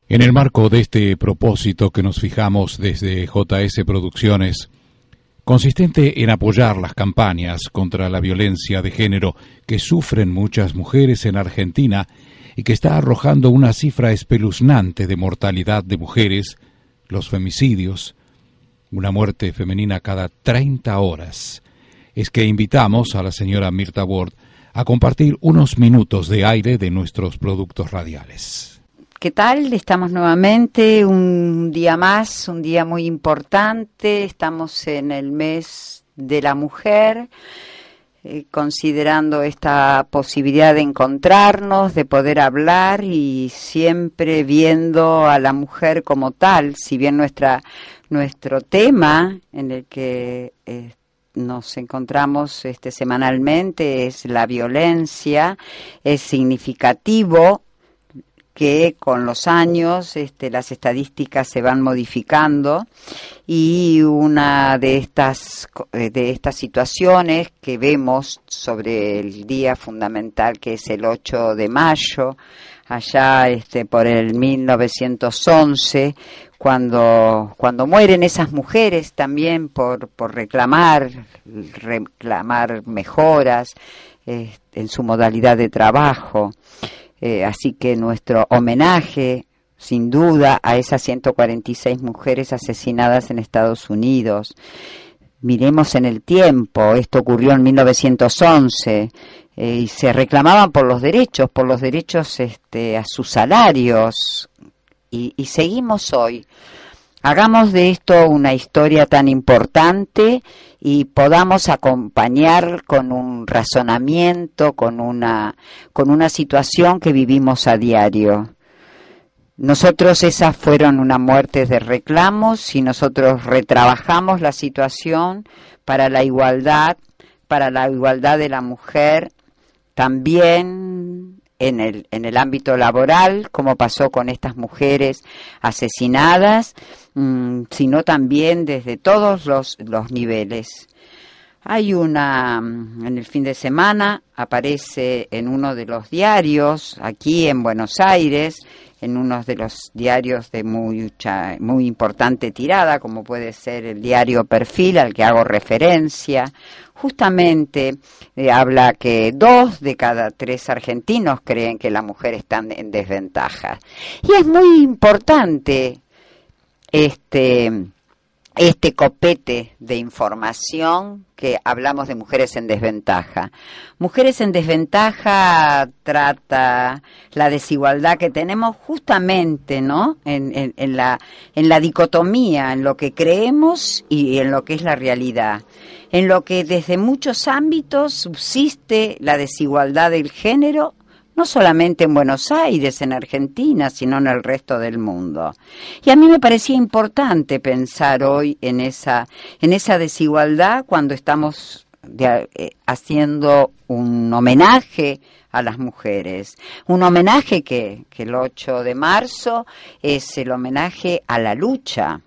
En el marco de este propósito que nos fijamos desde JS Producciones, consistente en apoyar las campañas contra la violencia de género que sufren muchas mujeres en Argentina y que está arrojando una cifra espeluznante de mortalidad de mujeres, los femicidios, una muerte femenina cada 30 horas, es que invitamos a la señora Mirta Ward a compartir unos minutos de aire de nuestros productos radiales. ¿Qué tal? Estamos nuevamente un día más, un día muy importante. Estamos en el mes de la mujer, considerando esta posibilidad de encontrarnos, de poder hablar y siempre viendo a la mujer como tal. Si bien nuestro tema en el que nos encontramos semanalmente es la violencia, es significativo que con los años las estadísticas se van modificando y una de estas situaciones que vemos sobre el día fundamental, que es el 8 de mayo, allá por el 1911, cuando mueren esas mujeres también por reclamar mejoras en su modalidad de trabajo. Así que nuestro homenaje, sin duda, a esas 146 mujeres asesinadas en Estados Unidos. Miremos en el tiempo, esto ocurrió en 1911, y se reclamaban por los derechos a sus salarios, y seguimos hoy. Hagamos de esto una historia tan importante y podamos acompañar con un razonamiento, con una situación que vivimos a diario. Nosotros esas fueron una muerte de reclamos y nosotros retrabajamos la situación para la igualdad de la mujer, también en el ámbito laboral, como pasó con estas mujeres asesinadas, sino también desde todos los niveles. Hay en el fin de semana, aparece en uno de los diarios, aquí en Buenos Aires, en uno de los diarios de muy importante tirada, como puede ser el diario Perfil, al que hago referencia, justamente habla que 2 de cada 3 argentinos creen que la mujer está en desventaja. Y es muy importante este copete de información que hablamos de mujeres en desventaja. Mujeres en desventaja trata la desigualdad que tenemos justamente, ¿no? En la dicotomía, en lo que creemos y en lo que es la realidad. En lo que desde muchos ámbitos subsiste la desigualdad del género, no solamente en Buenos Aires, en Argentina, sino en el resto del mundo. Y a mí me parecía importante pensar hoy en esa desigualdad cuando estamos haciendo un homenaje a las mujeres. Un homenaje que el 8 de marzo es el homenaje a la lucha.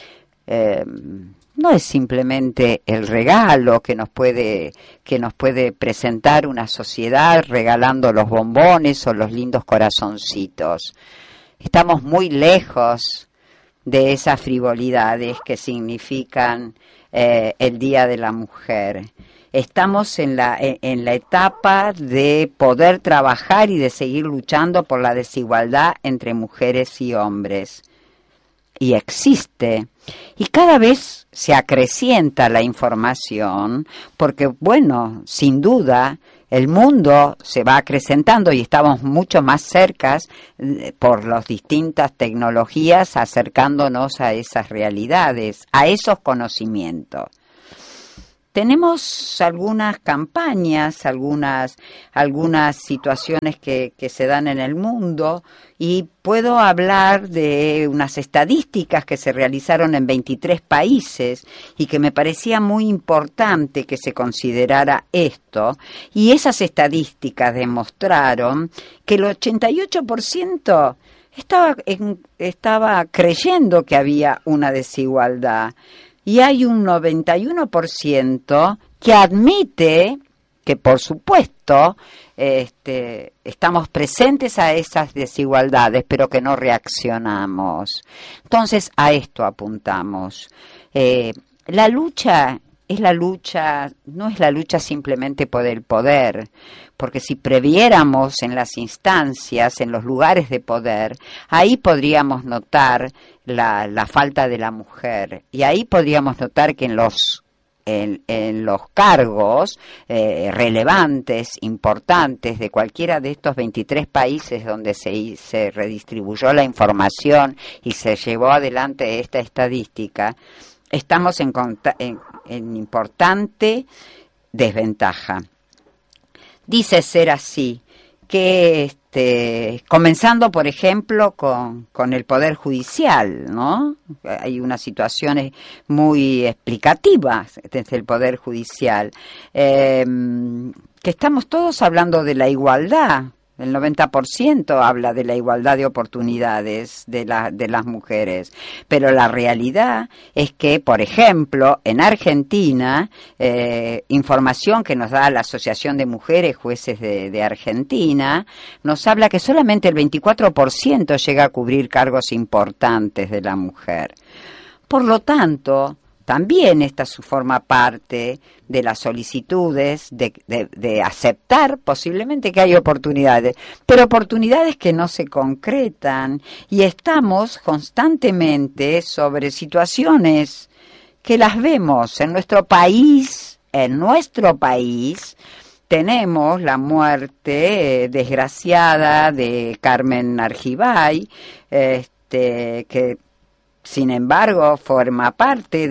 No es simplemente el regalo que nos puede presentar una sociedad regalando los bombones o los lindos corazoncitos. Estamos muy lejos de esas frivolidades que significan el Día de la Mujer. Estamos en la etapa de poder trabajar y de seguir luchando por la desigualdad entre mujeres y hombres. Y existe. Y cada vez se acrecienta la información porque, bueno, sin duda, el mundo se va acrecentando y estamos mucho más cerca por las distintas tecnologías acercándonos a esas realidades, a esos conocimientos. Tenemos algunas campañas, algunas situaciones que se dan en el mundo y puedo hablar de unas estadísticas que se realizaron en 23 países y que me parecía muy importante que se considerara esto. Y esas estadísticas demostraron que el 88% estaba creyendo que había una desigualdad. Y hay un 91% que admite que por supuesto estamos presentes a esas desigualdades, pero que no reaccionamos. Entonces, a esto apuntamos. La lucha no es la lucha simplemente por el poder, porque si previéramos en las instancias, en los lugares de poder, ahí podríamos notar la falta de la mujer, y ahí podríamos notar que en los cargos relevantes, importantes de cualquiera de estos 23 países donde se redistribuyó la información y se llevó adelante esta estadística, estamos en importante desventaja. Dice ser así, que comenzando por ejemplo con el Poder Judicial, ¿no? Hay unas situaciones muy explicativas desde el Poder Judicial, que estamos todos hablando de la igualdad. El 90% habla de la igualdad de oportunidades de las mujeres, pero la realidad es que, por ejemplo, en Argentina, información que nos da la Asociación de Mujeres Jueces de Argentina, nos habla que solamente el 24% llega a cubrir cargos importantes de la mujer. Por lo tanto, también esta forma parte de las solicitudes de aceptar posiblemente que hay oportunidades, pero oportunidades que no se concretan, y estamos constantemente sobre situaciones que las vemos en nuestro país. En nuestro país tenemos la muerte desgraciada de Carmen Argibay, que sin embargo formaba parte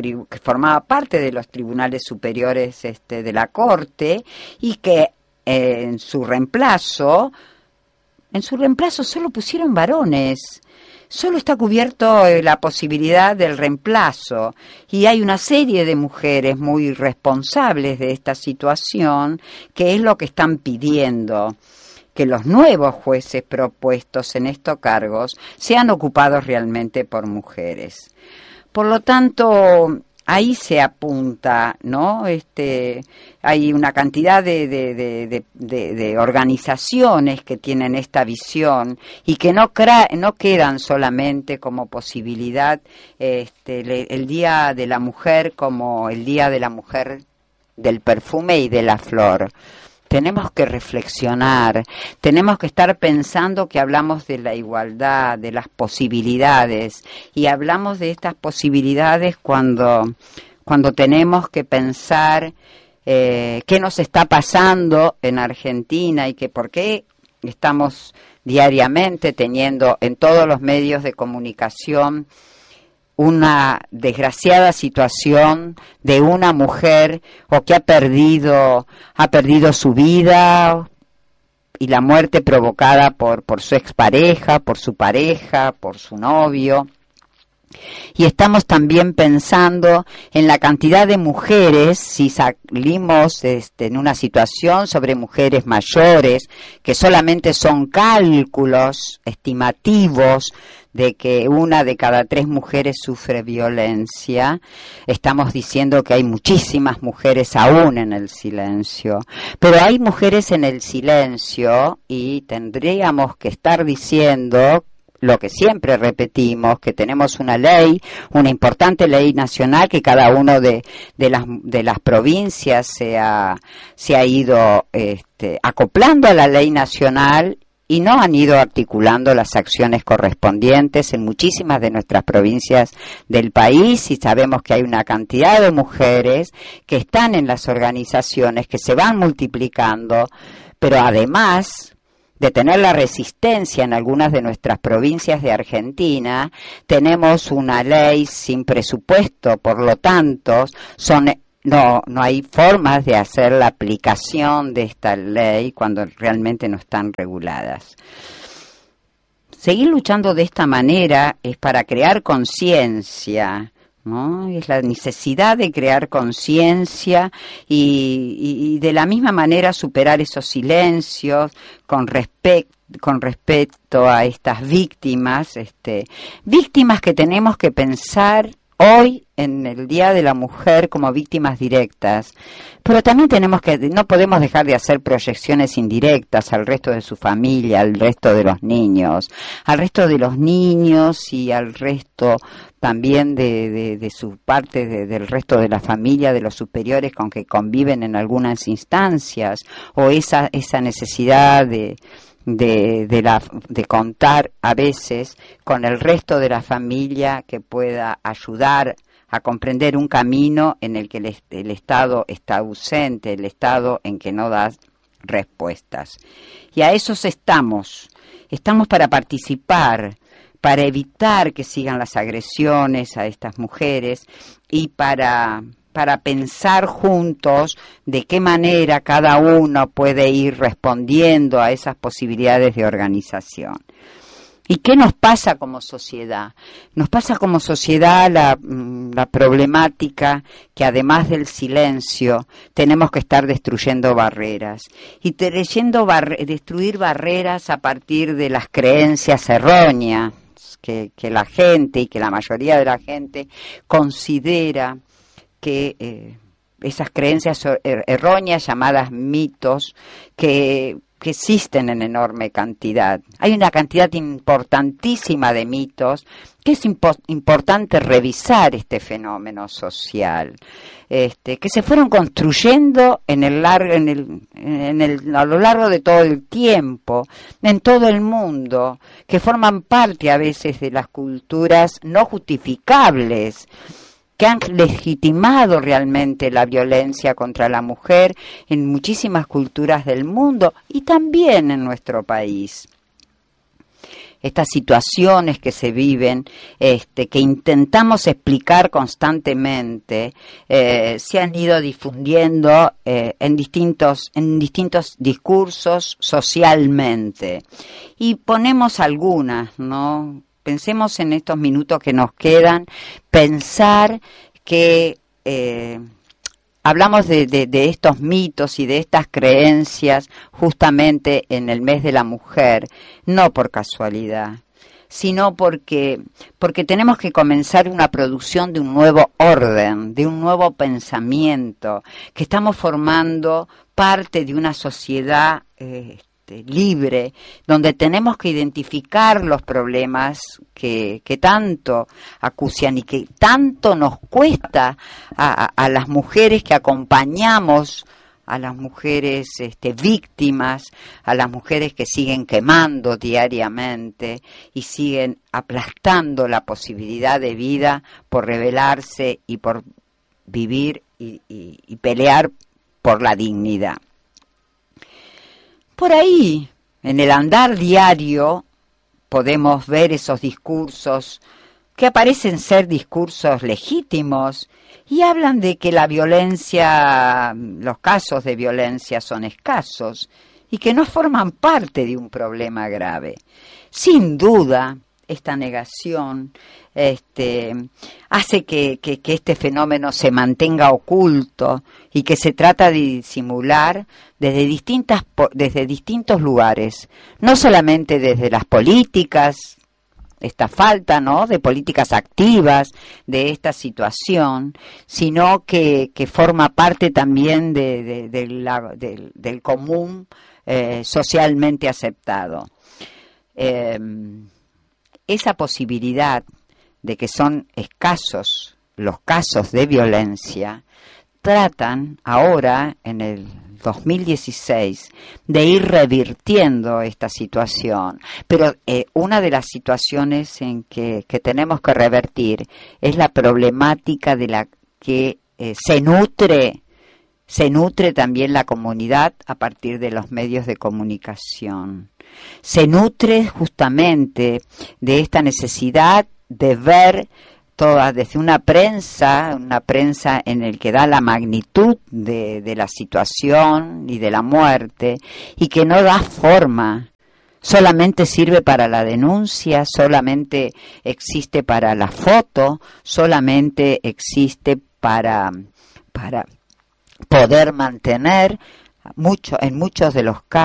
de los tribunales superiores de la Corte, y que en su reemplazo solo pusieron varones. Solo está cubierto la posibilidad del reemplazo, y hay una serie de mujeres muy responsables de esta situación, que es lo que están pidiendo, que los nuevos jueces propuestos en estos cargos sean ocupados realmente por mujeres. Por lo tanto, ahí se apunta, ¿no? Hay una cantidad de organizaciones que tienen esta visión y que no quedan solamente como posibilidad el Día de la Mujer como el Día de la Mujer del perfume y de la flor. Tenemos que reflexionar, tenemos que estar pensando que hablamos de la igualdad, de las posibilidades, y hablamos de estas posibilidades cuando tenemos que pensar qué nos está pasando en Argentina y que por qué estamos diariamente teniendo en todos los medios de comunicación una desgraciada situación de una mujer o que ha perdido su vida, y la muerte provocada por su expareja, por su pareja, por su novio. Y estamos también pensando en la cantidad de mujeres, si salimos en una situación sobre mujeres mayores, que solamente son cálculos estimativos de que 1 de cada 3 mujeres sufre violencia. Estamos diciendo que hay muchísimas mujeres aún en el silencio, pero hay mujeres en el silencio, y tendríamos que estar diciendo lo que siempre repetimos, que tenemos una ley, una importante ley nacional, que cada uno de las provincias se ha ido acoplando a la ley nacional, y no han ido articulando las acciones correspondientes en muchísimas de nuestras provincias del país, y sabemos que hay una cantidad de mujeres que están en las organizaciones, que se van multiplicando, pero además de tener la resistencia en algunas de nuestras provincias de Argentina, tenemos una ley sin presupuesto, por lo tanto, no hay formas de hacer la aplicación de esta ley cuando realmente no están reguladas. Seguir luchando de esta manera es para crear conciencia, ¿no? Es la necesidad de crear conciencia y de la misma manera superar esos silencios con respecto a estas víctimas, víctimas que tenemos que pensar hoy en el Día de la Mujer como víctimas directas, pero también no podemos dejar de hacer proyecciones indirectas al resto de su familia, al resto de los niños, y al resto también de su parte, del resto de la familia, de los superiores con que conviven en algunas instancias, o esa necesidad de contar a veces con el resto de la familia que pueda ayudar a comprender un camino en el que el Estado está ausente, el Estado en que no da respuestas. Y a esos estamos para participar, para evitar que sigan las agresiones a estas mujeres y para pensar juntos de qué manera cada uno puede ir respondiendo a esas posibilidades de organización. ¿Y qué nos pasa como sociedad? Nos pasa como sociedad la problemática que además del silencio tenemos que estar destruyendo barreras. Y destruir barreras a partir de las creencias erróneas que la gente y que la mayoría de la gente considera que esas creencias erróneas llamadas mitos que existen en enorme cantidad. Hay una cantidad importantísima de mitos que es importante revisar este fenómeno social, que se fueron construyendo a lo largo de todo el tiempo, en todo el mundo, que forman parte a veces de las culturas no justificables, que han legitimado realmente la violencia contra la mujer en muchísimas culturas del mundo y también en nuestro país. Estas situaciones que se viven, que intentamos explicar constantemente, se han ido difundiendo en distintos discursos socialmente. Y ponemos algunas, ¿no? Pensemos en estos minutos que nos quedan, pensar que hablamos de estos mitos y de estas creencias justamente en el mes de la mujer, no por casualidad, sino porque tenemos que comenzar una producción de un nuevo orden, de un nuevo pensamiento, que estamos formando parte de una sociedad libre, donde tenemos que identificar los problemas que tanto acucian y que tanto nos cuesta a las mujeres que acompañamos, a las mujeres víctimas, a las mujeres que siguen quemando diariamente y siguen aplastando la posibilidad de vida por rebelarse y por vivir y pelear por la dignidad. Por ahí, en el andar diario, podemos ver esos discursos que aparecen ser discursos legítimos y hablan de que la violencia, los casos de violencia son escasos y que no forman parte de un problema grave. Sin duda, esta negación hace que este fenómeno se mantenga oculto y que se trata de disimular desde distintos lugares, no solamente desde las políticas, esta falta, ¿no?, de políticas activas de esta situación, sino que forma parte también del común socialmente aceptado. Esa posibilidad de que son escasos los casos de violencia, tratan ahora, en el 2016, de ir revirtiendo esta situación. Pero una de las situaciones en que tenemos que revertir es la problemática de la que se nutre también la comunidad a partir de los medios de comunicación. Se nutre justamente de esta necesidad de ver toda desde una prensa en el que da la magnitud de la situación y de la muerte y que no da forma, solamente sirve para la denuncia, solamente existe para la foto, solamente existe para poder mantener en muchos de los casos